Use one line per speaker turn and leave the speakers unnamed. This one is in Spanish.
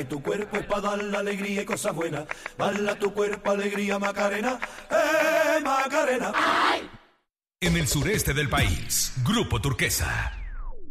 que tu cuerpo es para dar la alegría y cosas buenas. Bala tu cuerpo, alegría, Macarena, Macarena.
En el sureste del país, Grupo Turquesa.